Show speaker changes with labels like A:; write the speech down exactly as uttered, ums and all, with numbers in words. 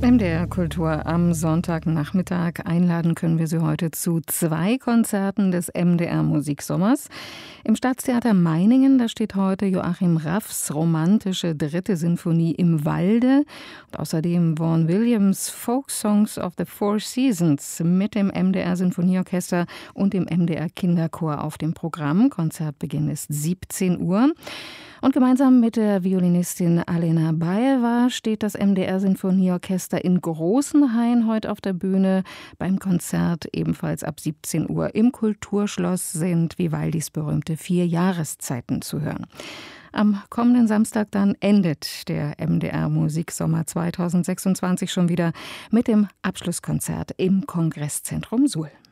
A: M D R Kultur am Sonntagnachmittag. Einladen können wir Sie heute zu zwei Konzerten des M D R Musiksommers. Im Staatstheater Meiningen, da steht heute Joachim Raffs romantische dritte Sinfonie im Walde und außerdem Vaughan Williams Folk Songs of the Four Seasons mit dem M D R Sinfonieorchester und dem M D R Kinderchor auf dem Programm. Konzertbeginn ist siebzehn Uhr. Und gemeinsam mit der Violinistin Alena Baeva steht das M D R Sinfonieorchester in Großenhain heute auf der Bühne. Beim Konzert ebenfalls ab siebzehn Uhr im Kulturschloss sind Vivaldis berühmte vier Jahreszeiten zu hören. Am kommenden Samstag dann endet der M D R Musiksommer zweitausendsechsundzwanzig schon wieder mit dem Abschlusskonzert im Kongresszentrum Suhl.